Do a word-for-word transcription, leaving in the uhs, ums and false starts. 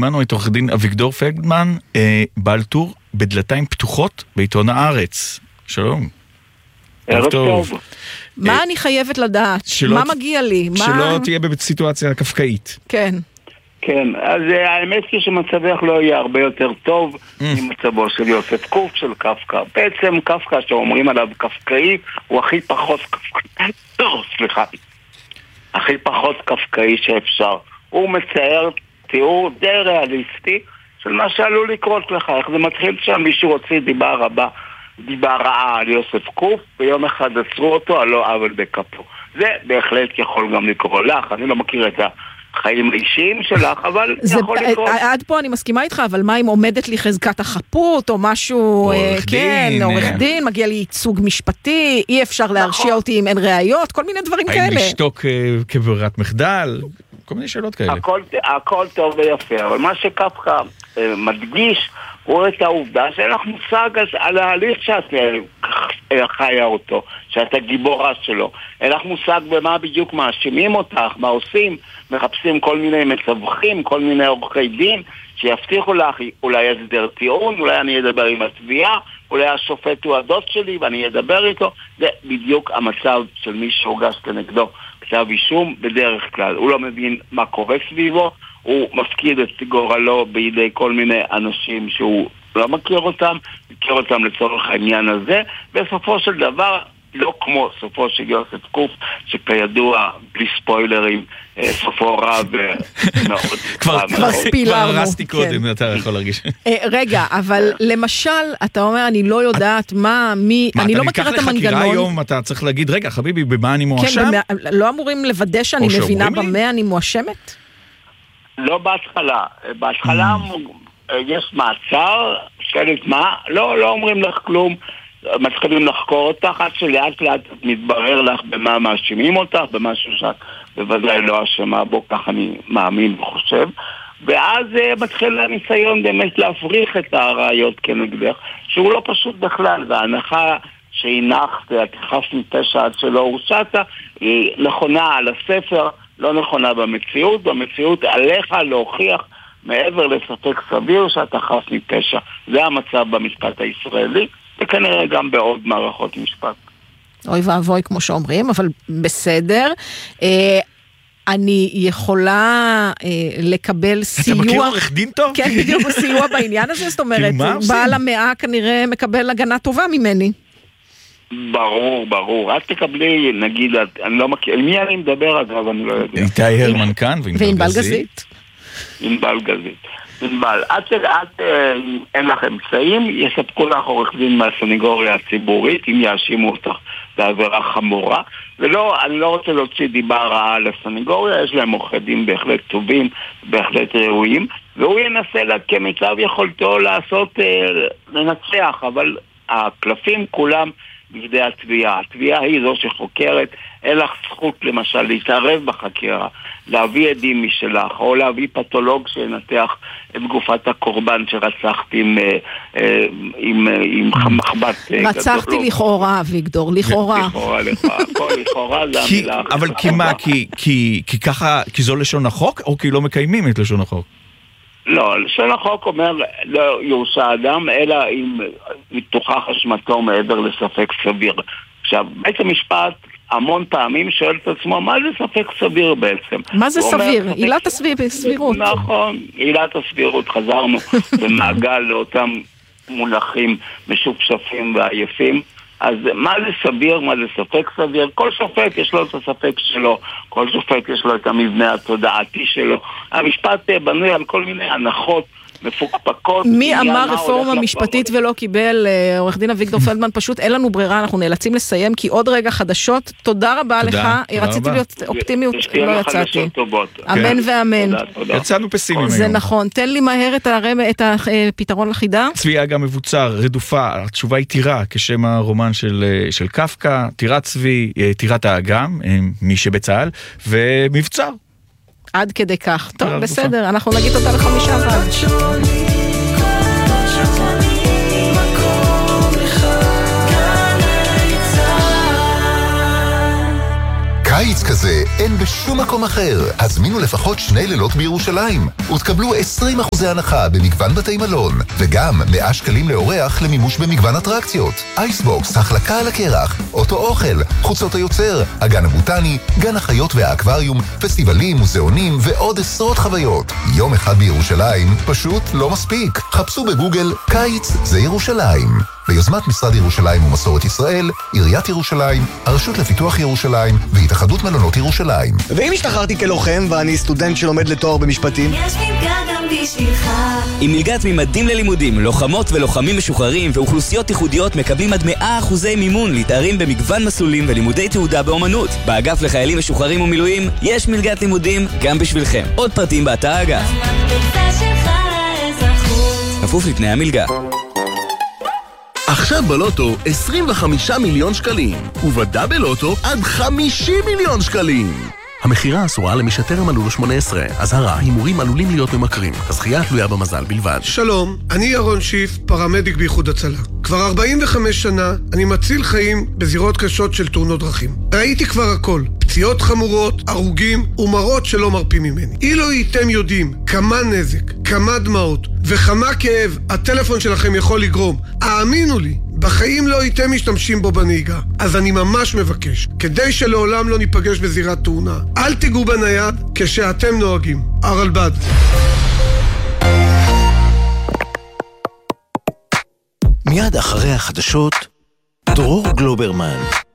הזמנו את עורך דין אביגדור פלדמן, בעל טור בדלתיים פתוחות בעיתון הארץ. שלום. ערב טוב. מה אני חייבת לדעת? מה מגיע לי? שלא תהיה בסיטואציה קפקאית. כן. כן, אז האמת היא שמצבך לא יהיה הרבה יותר טוב ממצבו של יוסף קוף של קפקא. בעצם קפקא שאומרים עליו קפקאי הוא הכי פחות קפקאי, סליחה, הכי פחות קפקאי שאפשר. הוא מצייר תיאור די ריאליסטי של מה שעלול לקרות לך. איך זה מתחיל שם, מישהו הוציא דיבה רבה, דיבה רעה על יוסף קוף, ביום אחד עצרו אותו, הלא עוול בכפו. זה בהחלט יכול גם לקרוא לך, אני לא מכיר את החיים האישיים שלך, אבל זה יכול לקרוא. עד פה אני מסכימה איתך, אבל מה אם עומדת לי חזקת החפות, או משהו, כן, עורך דין, מגיע לי ייצוג משפטי, אי אפשר להרשיע אותי אם אין ראיות, כל מיני דברים כאלה. האם לשתוק כברירת מחדל, כל מיני שאלות כאלה. הכל טוב ויפה, אבל מה שקפקא מדגיש, הוא את העובדה שאין לך מושג על ההליך שאת חיה אותו, שאת הגיבורה שלו. אין לך מושג במה בדיוק מאשימים אותך, מה עושים, מחפשים כל מיני מצווחים, כל מיני עורכי דין, שיבטיחו לך אולי הסדר טיעון, אולי אני אדבר עם התביעה, אולי השופט הוא הדוד שלי ואני אדבר איתו. זה בדיוק המצב של מי שהוגש כנגדו כתב אישום בדרך כלל. הוא לא מבין מה קורה סביבו, הוא מפקיד את גורלו בידי כל מיני אנשים שהוא לא מכיר אותם, מכיר אותם לצורך העניין הזה, בסופו של דבר, לא כמו סופו של יוסף קוף, שכידוע, בלי ספוילרים, סופו רע ומאוד... כבר הרסתי קודם, אתה יכול להרגיש. רגע, אבל למשל, אתה אומר, אני לא יודעת מה, מי, אני לא מכירה את המנגנון. מה, אתה ניקח לחקירה היום, אתה צריך להגיד, רגע, חביבי, במה אני מואשם? כן, לא אמורים לוודא שאני מבינה במה אני מואשמת? לא בהתחלה. בהתחלה יש מעצר, שאלת מה? לא, לא אומרים לך כלום. מתחילים לחקור אותך, עד שלאט לאט מתברר לך במה מאשימים אותך, במשהו שאת בוודאי לא אשמה בו, כך אני מאמין וחושב. ואז מתחיל הניסיון באמת להפריך את הראיות כנגדך, שהוא לא פשוט בכלל, וההנחה שהנחת, התחף מפשע עד שלא הורשעת, היא נכונה על הספר, לא נכונה במציאות. במציאות עליך להוכיח מעבר לספק סביר שאתה חף מפשע. זה המצב במשפט הישראלי, וכנראה גם בעוד מערכות משפט. אוי ואבוי כמו שאומרים, אבל בסדר. אה, אני יכולה אה, לקבל סיוע... אתה מכיר עורך דין טוב? כן, בדיוק סיוע בעניין הזה, זאת אומרת, בעל המאה כנראה מקבל הגנה טובה ממני. ברור, ברור. את תקבלי, נגיד, אני לא מכיר, מי אני מדבר אגב, אני לא יודע. איתי הרמן כאן, וענבל גזית. ענבל גזית. ענבל, עד שאת אין לך אמצעים, יספקו לך עורך דין מהסניגוריה הציבורית, אם יאשימו אותך בעבירה חמורה, ולא, אני לא רוצה להוציא דיבה רעה לסניגוריה, יש להם עורכי דין בהחלט טובים, בהחלט ראויים, והוא ינסה לה כמיטב יכולתו לעשות, לנצח, אבל הקלפים כולם בידי התביעה. התביעה היא זו שחוקרת, אין לך זכות למשל להתערב בחקירה, להביא עדים משלך, או להביא פתולוג שינתח את גופת הקורבן שרצחתי עם, עם, עם מחבת. רצחתי לכאורה, אביגדור, לכאורה. לכאורה, לכאורה זה המילה. אבל כי מה, כי ככה, כי זו לשון החוק, או כי לא מקיימים את לשון החוק? לא, לשון החוק אומר לא יורשע אדם, אלא אם תוכח אשמתו מעבר לספק סביר. עכשיו, בית המשפט המון פעמים שואל את עצמו, מה זה ספק סביר בעצם? מה זה סביר? עילת הסבירות. נכון, עילת הסבירות, חזרנו במעגל לאותם מונחים משופשפים ועייפים. אז מה זה סביר, מה זה ספק סביר? כל שופט יש לו את הספק שלו, כל שופט יש לו את המבנה התודעתי שלו. המשפט בנוי על כל מיני הנחות מפוקפקות. מי אמר רפורמה משפטית ולא קיבל? עורך דין אביגדור פלדמן, פשוט אין לנו ברירה, אנחנו נאלצים לסיים, כי עוד רגע חדשות. תודה רבה לך, רציתי להיות אופטימיות, לא יצאתי. אמן ואמן. יצאנו פסימיים היום. זה נכון, תן לי מהר את הפתרון לחידה. צבי אגם מבוצר, רדופה, התשובה היא טירה, כשם הרומן של קפקא, טירת צבי, טירת האגם, מי שבצהל, ומבצר. עד כדי כך. טוב, בסדר, אנחנו נגיד אותה לחמישה ועד. קיץ כזה אין בשום מקום אחר. הזמינו לפחות שני לילות בירושלים ותקבלו עשרים אחוז הנחה במגוון בתי מלון, וגם מאה שקלים לאורח למימוש במגוון אטרקציות. אייסבוקס, החלקה על הקרח, אוטו אוכל, חוצות היוצר, הגן הבוטני, גן החיות והאקווריום, פסטיבלים, מוזיאונים ועוד עשרות חוויות. יום אחד בירושלים פשוט לא מספיק. חפשו בגוגל קיץ זה ירושלים. ביוזמת משרד ירושלים ומסורת ישראל, עיריית ירושלים, הרשות לפיתוח ירושלים והתאחדות מלונות ירושלים. ואם השתחררתי כלוחם ואני סטודנט שלומד לתואר במשפטים? יש מלגה גם בשבילך. עם מלגת ממדים ללימודים, לוחמות ולוחמים משוחררים ואוכלוסיות ייחודיות מקבלים עד מאה אחוזי מימון להתארים במגוון מסלולים ולימודי תעודה באומנות. באגף לחיילים משוחררים ומילואים יש מלגת לימודים גם בשבילכם. עוד פרטים באתר האגף. המקפצה שלך לאזרחות. כפוף לתנאי המלגה. עכשיו בלוטו עשרים וחמישה מיליון שקלים, ובדאבל לוטו עד חמישים מיליון שקלים. המחירה אסורה למי שטרם מלאו לו שמונה עשרה. אזהרה, הימורים עלולים להיות ממכרים. הזכייה תלויה במזל בלבד. שלום, אני ירון שיף, פרמדיק באיחוד הצלה. כבר ארבעים וחמש שנה אני מציל חיים בזירות קשות של תאונות דרכים. ראיתי כבר הכל, פציעות חמורות, הרוגים ומראות שלא מרפים ממני. אילו הייתם יודעים כמה נזק, כמה דמעות וכמה כאב הטלפון שלכם יכול לגרום, האמינו לי, בחיים לא הייתם משתמשים בו בנהיגה. אז אני ממש מבקש, כדי שלעולם לא ניפגש בזירת תאונה, אל תיגעו בנייד כשאתם נוהגים. הרלב"ד. מיד אחרי החדשות, דרור גלוברמן.